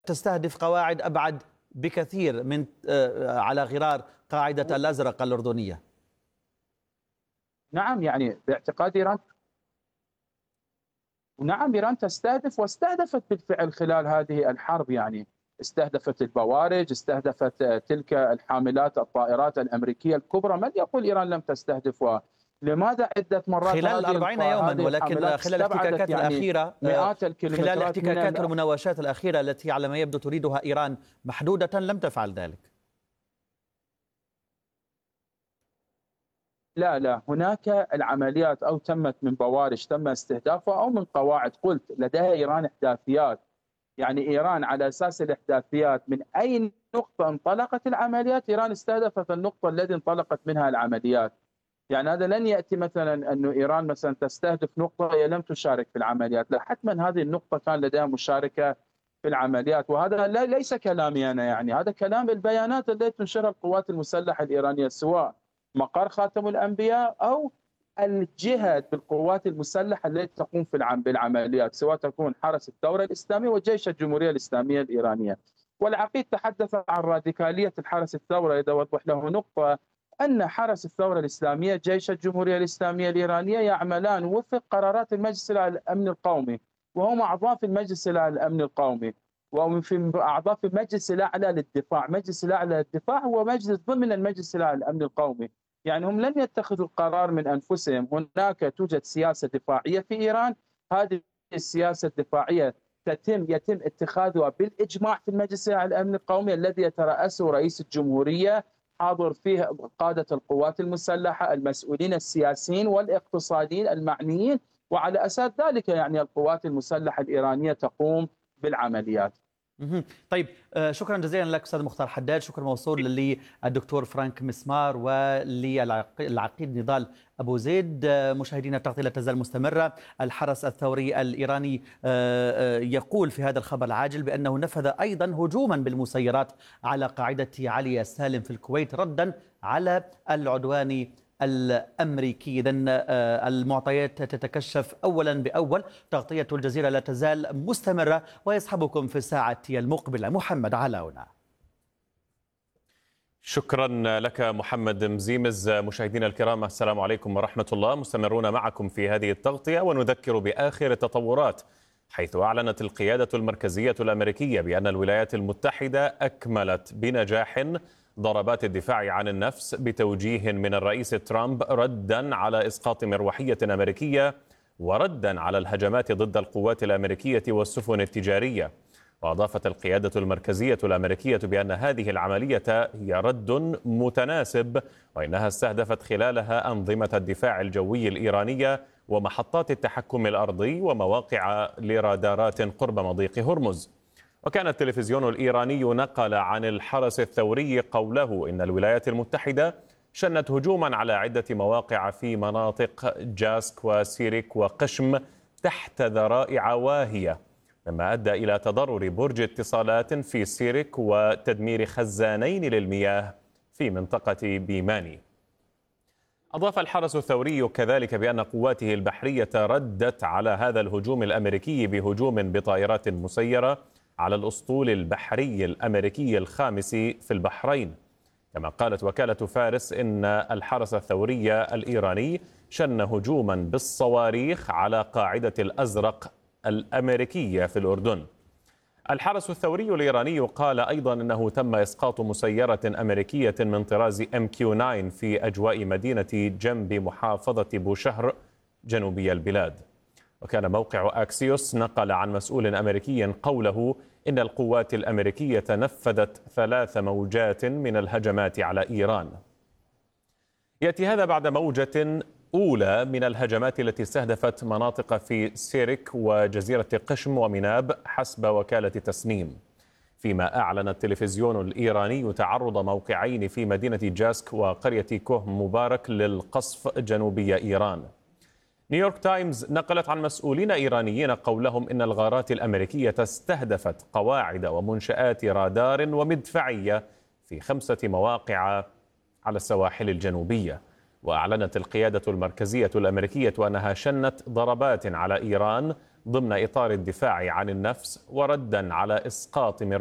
تستهدف قواعد أبعد بكثير من على غرار قاعدة الأزرق الأردنية. نعم، يعني باعتقاد إيران، نعم إيران تستهدف واستهدفت بالفعل خلال هذه الحرب، يعني استهدفت البوارج، استهدفت تلك الحاملات الطائرات الأمريكية الكبرى. من يقول إيران لم تستهدف؟ لماذا عدة مرات خلال 40 يوما، ولكن خلال الاحتكاكات الأخيرة، مئات خلال الاحتكاكات والمناوشات الأخيرة التي على ما يبدو تريدها إيران محدودة لم تفعل ذلك. لا، هناك العمليات أو تمت من بوارج تم استهدافها أو من قواعد. قلت لديها إيران إحداثيات، يعني إيران على أساس الإحداثيات من أي نقطة انطلقت العمليات إيران استهدفت النقطة التي انطلقت منها العمليات. يعني هذا لن يأتي مثلا أنه إيران مثلا تستهدف نقطة هي لم تشارك في العمليات، لا، حتما هذه النقطة كان لديها مشاركة في العمليات. وهذا ليس كلامي أنا، يعني هذا كلام البيانات التي تنشرها القوات المسلحة الإيرانية، سواء مقر خاتم الأنبياء أو الجهة بالقوات المسلحة التي تقوم بالعمليات، سواء تكون حرس الثورة الإسلامية وجيش الجمهورية الإسلامية الإيرانية. والعقيد تحدث عن راديكالية الحرس الثورة، إذا وضح له نقطة أن حرس الثورة الإسلامية جيش الجمهورية الإسلامية الإيرانية يعملان وفق قرارات المجلس الأمن القومي، وهم أعضاء في المجلس الأمن القومي، وفي أعضاء في المجلس الأعلى للدفاع. مجلس الأعلى للدفاع هو مجلس ضمن المجلس الأمن القومي، يعني هم لم يتخذوا القرار من أنفسهم. هناك توجد سياسة دفاعية في إيران، هذه السياسة الدفاعية يتم اتخاذها بالإجماع في المجلس الأمن القومي الذي يترأسه رئيس الجمهورية، حاضر فيه قادة القوات المسلحة، المسؤولين السياسيين والاقتصاديين المعنيين، وعلى أساس ذلك يعني القوات المسلحة الإيرانية تقوم بالعمليات. طيب، شكرا جزيلا لك أستاذ مختار حداد. شكرا موصول للدكتور فرانك مسمار وللعقيد نضال أبو زيد. مشاهدينا، التغطية لا تزال مستمرة. الحرس الثوري الإيراني يقول في هذا الخبر العاجل بأنه نفذ أيضا هجوما بالمسيرات على قاعدة علي السالم في الكويت ردا على العدوان الأمريكي. إذن المعطيات تتكشف أولا بأول. تغطية الجزيرة لا تزال مستمرة ويصحبكم في الساعة المقبلة محمد علاونا. شكرا لك محمد مزيمز. مشاهدينا الكرام، السلام عليكم ورحمة الله. مستمرون معكم في هذه التغطية ونذكر بآخر التطورات، حيث أعلنت القيادة المركزية الأمريكية بأن الولايات المتحدة أكملت بنجاح ضربات الدفاع عن النفس بتوجيه من الرئيس ترامب ردا على إسقاط مروحية أمريكية وردا على الهجمات ضد القوات الأمريكية والسفن التجارية. وأضافت القيادة المركزية الأمريكية بأن هذه العملية هي رد متناسب، وإنها استهدفت خلالها أنظمة الدفاع الجوي الإيرانية ومحطات التحكم الأرضي ومواقع لرادارات قرب مضيق هرمز. وكان التلفزيون الإيراني نقل عن الحرس الثوري قوله إن الولايات المتحدة شنت هجوما على عدة مواقع في مناطق جاسك وسيرك وقشم تحت ذرائع واهية، مما أدى إلى تضرر برج اتصالات في سيرك وتدمير خزانين للمياه في منطقة بيماني. أضاف الحرس الثوري كذلك بأن قواته البحرية ردت على هذا الهجوم الأمريكي بهجوم بطائرات مسيرة على الأسطول البحري الأمريكي الخامس في البحرين. كما قالت وكالة فارس إن الحرس الثوري الإيراني شن هجوما بالصواريخ على قاعدة الأزرق الأمريكية في الأردن. الحرس الثوري الإيراني قال أيضا أنه تم إسقاط مسيرة أمريكية من طراز MQ-9 في أجواء مدينة جنب محافظة بوشهر جنوبي البلاد. وكان موقع أكسيوس نقل عن مسؤول أمريكي قوله إن القوات الأمريكية نفذت 3 موجات من الهجمات على إيران. يأتي هذا بعد موجة أولى من الهجمات التي استهدفت مناطق في سيرك وجزيرة قشم ومناب حسب وكالة تسنيم، فيما أعلن التلفزيون الإيراني تعرض موقعين في مدينة جاسك وقرية كوه مبارك للقصف جنوبي إيران. نيويورك تايمز نقلت عن مسؤولين إيرانيين قولهم إن الغارات الأمريكية استهدفت قواعد ومنشآت رادار ومدفعية في 5 مواقع على السواحل الجنوبية. وأعلنت القيادة المركزية الأمريكية أنها شنت ضربات على إيران ضمن إطار الدفاع عن النفس وردا على إسقاط